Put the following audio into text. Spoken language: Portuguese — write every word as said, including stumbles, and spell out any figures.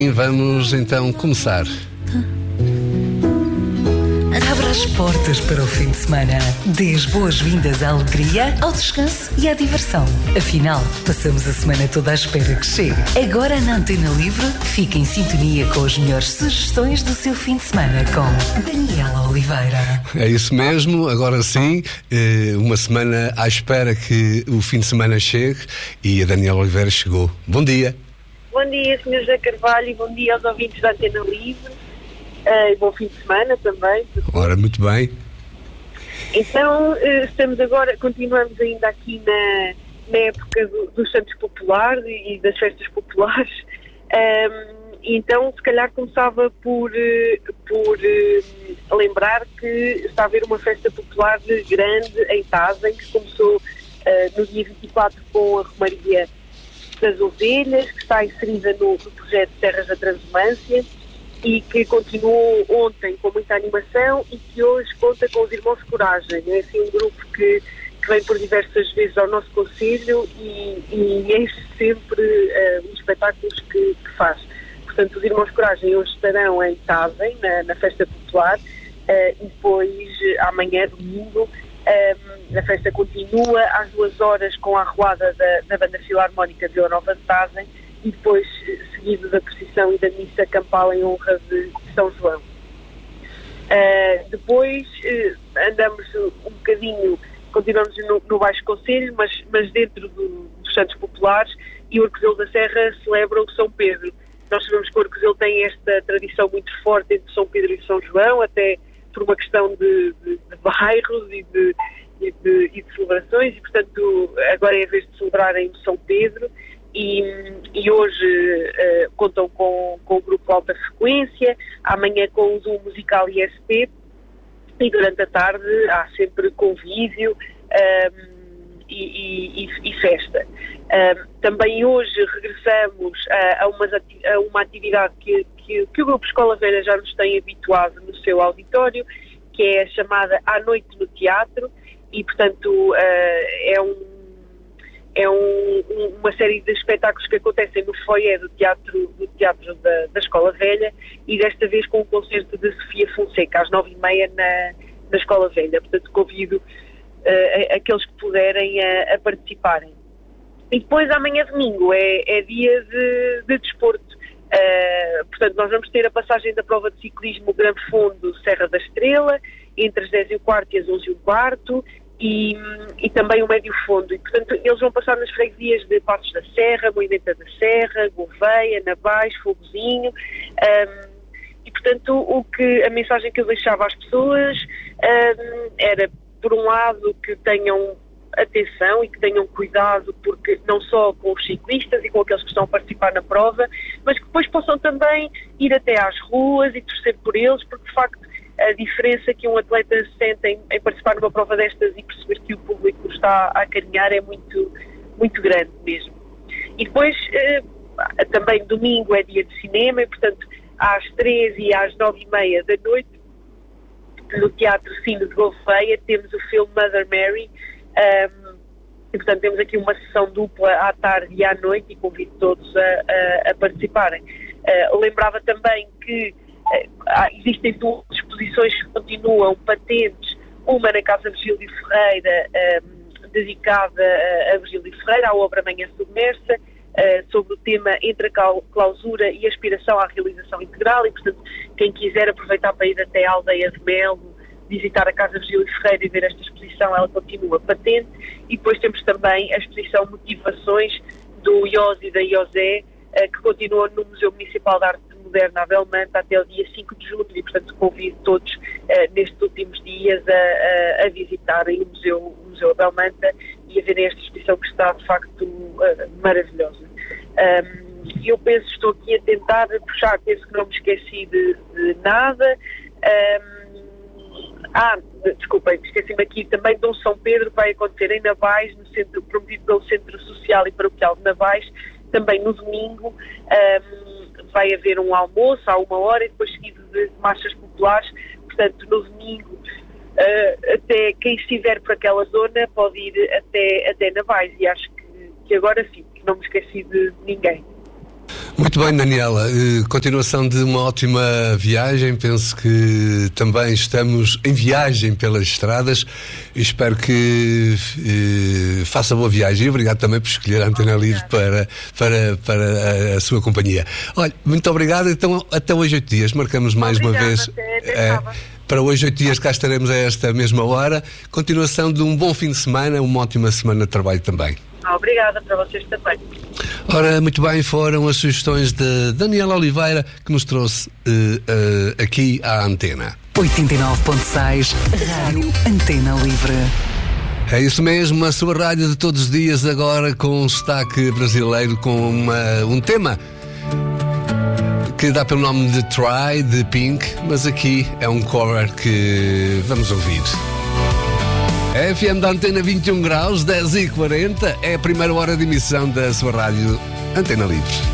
Vamos então começar. Abra as portas para o fim de semana. Dê as boas-vindas à alegria, ao descanso e à diversão. Afinal, passamos a semana toda à espera que chegue. Agora na Antena Livre, fique em sintonia com as melhores sugestões do seu fim de semana com Daniela Oliveira. É isso mesmo, agora sim, uma semana à espera que o fim de semana chegue e a Daniela Oliveira chegou. Bom dia. Bom dia, senhor José Carvalho, e bom dia aos ouvintes da Antena Livre. Uh, bom fim de semana também. Ora, muito bem. Então, uh, estamos agora, continuamos ainda aqui na, na época do, dos Santos Populares e, e das festas populares. Um, então, se calhar começava por, uh, por uh, lembrar que está a haver uma festa popular grande em Tazem, que começou uh, no dia vinte e quatro com a Romaria das Ovelhas, que está inserida no, no projeto Terras da Transumância e que continuou ontem com muita animação e que hoje conta com os Irmãos Coragem. É assim um grupo que, que vem por diversas vezes ao nosso concelho e, e enche sempre uh, os espetáculos que, que faz. Portanto, os Irmãos Coragem hoje estarão em Tazem, na, na festa popular, uh, e depois amanhã, domingo, Um, a festa continua às duas horas com a arruada da, da Banda Filarmónica de Vila Nova de Tazem e depois seguido da procissão e da missa campal em honra de São João. Uh, depois uh, andamos um bocadinho, continuamos no, no Baixo Concelho, mas, mas dentro do, dos Santos Populares, e o Arcozelo da Serra celebra o São Pedro. Nós sabemos que o Arcozelo tem esta tradição muito forte entre São Pedro e São João, até por uma questão de, de, de bairros e de, e, de, e de celebrações, e portanto agora é a vez de celebrarem São Pedro, e, e hoje uh, contam com, com o grupo Alta Frequência, amanhã com o Zoom Musical I S P, e durante a tarde há sempre convívio um, e, e, e festa. Um, também hoje regressamos a, a, umas, a uma atividade que, que, que o Grupo Escola Velha já nos tem habituado no seu auditório, que é a chamada À Noite no Teatro, e portanto uh, é, um, é um, uma série de espetáculos que acontecem no foyer do Teatro, do teatro da, da Escola Velha, e desta vez com o concerto de Sofia Fonseca, às nove e meia na, na Escola Velha. Portanto, convido uh, aqueles que puderem a, a participarem. E depois, amanhã domingo, é, é dia de, de desporto. Uh, portanto, nós vamos ter a passagem da prova de ciclismo Gran Fundo Serra da Estrela, entre as dez e um quarto e as onze e um quarto, e, e também o médio fundo. E, portanto, eles vão passar nas freguesias de Passos da Serra, Moimenta da Serra, Gouveia, Navais, Fogozinho. Um, e, portanto, o que, a mensagem que eu deixava às pessoas um, era, por um lado, que tenham atenção e que tenham cuidado, porque não só com os ciclistas e com aqueles que estão a participar na prova, mas que depois possam também ir até às ruas e torcer por eles, porque de facto a diferença que um atleta sente em, em participar numa prova destas e perceber que o público está a caminhar é muito, muito grande mesmo. E depois eh, também domingo é dia de cinema, e portanto às três e às nove e meia da noite no Teatro Cine de Gouveia temos o filme Mother Mary. Um, e portanto temos aqui uma sessão dupla à tarde e à noite, e convido todos a, a, a participarem. Uh, lembrava também que uh, existem duas exposições que continuam patentes, uma na Casa Virgílio Ferreira, um, dedicada a, a Virgílio Ferreira, à obra Manhã Submersa, uh, sobre o tema Entre a Clausura e a Aspiração à Realização Integral, e portanto quem quiser aproveitar para ir até a Aldeia de Melo, visitar a Casa Virgílio Ferreira e ver esta exposição, ela continua patente. E depois temos também a exposição Motivações do I O S e da I O S E, que continua no Museu Municipal de Arte Moderna Abelmanta até o dia cinco de julho, e portanto convido todos nestes últimos dias a, a, a visitarem o Museu, o Museu Abelmanta e a verem esta exposição, que está de facto maravilhosa. Um, eu penso, estou aqui a tentar puxar, penso que não me esqueci de, de nada. Um, Ah, desculpem, esqueci-me aqui também. Dom São Pedro vai acontecer em Navais, no centro, promovido pelo Centro Social e Paroquial de Navais, também no domingo. Um, vai haver um almoço à uma hora e depois seguido de marchas populares. Portanto, no domingo, uh, até quem estiver por aquela zona pode ir até, até Navais, e acho que, que agora sim, que não me esqueci de ninguém. Muito bem, Daniela. Uh, continuação de uma ótima viagem. Penso que também estamos em viagem pelas estradas. Espero que uh, faça boa viagem. E obrigado também por escolher a Antena Livre para, para, para a, a sua companhia. Olha, muito obrigado. Então, até hoje, oito dias. Marcamos mais Obrigada, uma vez. até, até uh, para hoje, oito dias, cá estaremos a esta mesma hora. Continuação de um bom fim de semana, uma ótima semana de trabalho também. Obrigada para vocês também. Ora, muito bem, foram as sugestões de Daniela Oliveira que nos trouxe uh, uh, aqui à Antena. oitenta e nove ponto seis Rádio Antena Livre. É isso mesmo, a sua rádio de todos os dias, agora com um destaque brasileiro, com uma, um tema que dá pelo nome de Try, de Pink, mas aqui é um cover que vamos ouvir. F M da Antena vinte e um graus, dez e quarenta, é a primeira hora de emissão da sua rádio Antena Livre.